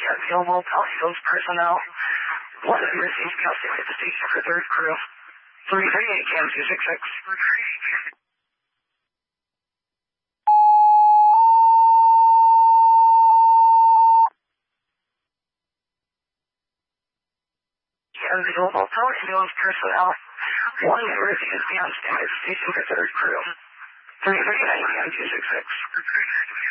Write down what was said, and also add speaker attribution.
Speaker 1: Kenville Motel Hills personnel. One of you received custody at the station for third crew. 338 Cam 266. Kenville Motel Hills personnel. One of you received custody at the station for third crew. 338 Cam 266.